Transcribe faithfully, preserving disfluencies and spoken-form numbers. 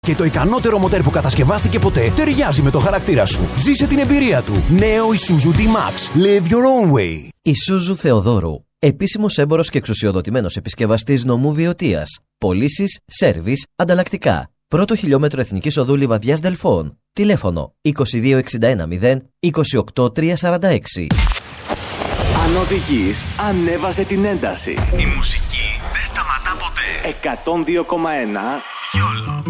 Και το ικανότερο μοτέρ που κατασκευάστηκε ποτέ ταιριάζει με το χαρακτήρα σου. Ζήσε την εμπειρία του. Νέο Isuzu D-Max. Live your own way. Isuzu Θεοδόρου. Επίσημος έμπορος και εξουσιοδοτημένος επισκευαστής νομού Βιωτίας. Πωλήσεις, σέρβις, ανταλλακτικά. Πρώτο χιλιόμετρο Εθνικής Οδού Λιβαδιάς Δελφών. Τηλέφωνο είκοσι δύο εξήντα ένα μηδέν είκοσι οκτώ τριακόσια σαράντα έξι. Αν οδηγείς, ανέβασε την ένταση. Η μουσική δεν σταματά ποτέ. εκατόν δύο κόμμα ένα Γιόλο.